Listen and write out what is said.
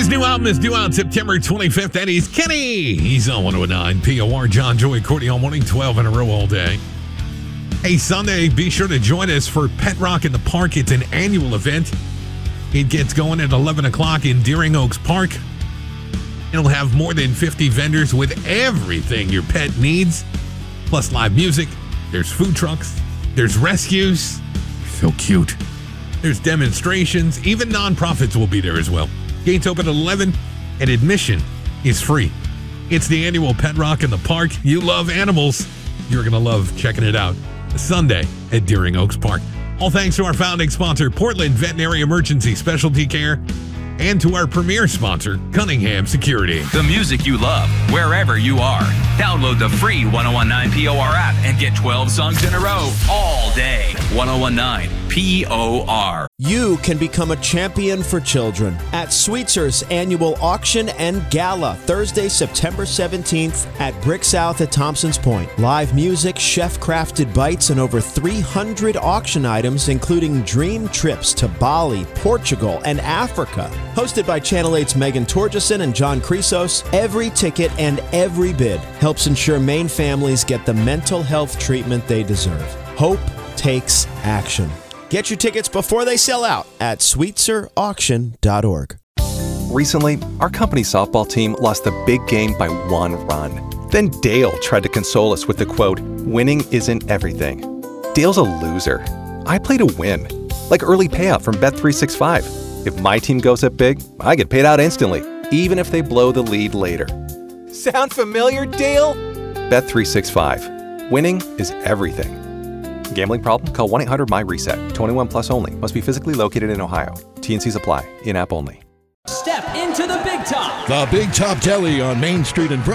His new album is due out September 25th, and he's Kenny. He's on 109 POR, John Joy, Courtney all morning, 12 in a row all day. Hey, Sunday, be sure to join us for Pet Rock in the Park. It's an annual event. It gets going at 11 o'clock in Deering Oaks Park. It'll have more than 50 vendors with everything your pet needs, plus live music. There's food trucks. There's rescues. So cute. There's demonstrations. Even nonprofits will be there as well. Gates open at 11, and admission is free. It's the annual Pet Rock in the Park. You love animals. You're going to love checking it out. Sunday at Deering Oaks Park. All thanks to our founding sponsor, Portland Veterinary Emergency Specialty Care, and to our premier sponsor, Cunningham Security. The music you love, wherever you are. Download the free 1019 POR app and get 12 songs in a row all day. 1019 POR. You can become a champion for children at Sweetzer's annual auction and gala, Thursday, September 17th at Brick South at Thompson's Point. Live music, chef-crafted bites, and over 300 auction items, including dream trips to Bali, Portugal, and Africa. Hosted by Channel 8's Megan Torgeson and John Chrysos, every ticket and every bid helps ensure Maine families get the mental health treatment they deserve. Hope takes action. Get your tickets before they sell out at sweetzerauction.org. Recently, our company's softball team lost the big game by 1 run. Then Dale tried to console us with the quote, "Winning isn't everything." Dale's a loser. I play to win, like early payout from Bet365. If my team goes up big, I get paid out instantly, even if they blow the lead later. Sound familiar, Dale? Bet365. Winning is everything. Gambling problem? Call 1-800-MY-RESET. 21 plus only. Must be physically located in Ohio. T&Cs apply. In-app only. Step into the Big Top. The Big Top Deli on Main Street in Brooklyn.